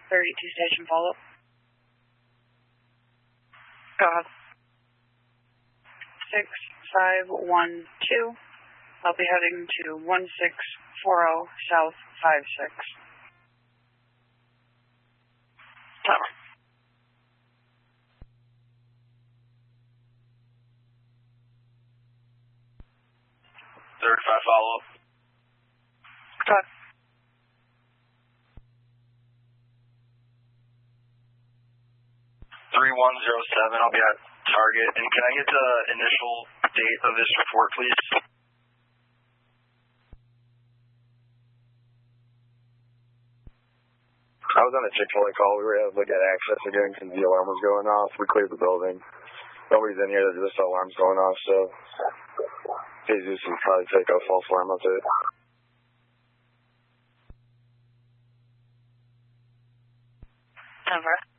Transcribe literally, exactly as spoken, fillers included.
thirty-two station follow-up. Go ahead. six five one two. I'll be heading to one six four zero South five six. Tower. thirty-five follow-up. Talk. three one zero seven, I'll be at target. And can I get the initial date of this report, please? I was on a Chick-fil-A call. We were able to look at access again because the alarm was going off. We cleared the building. Nobody's in here. There's just alarms going off, so Jesus would probably take a false alarm up it. Over.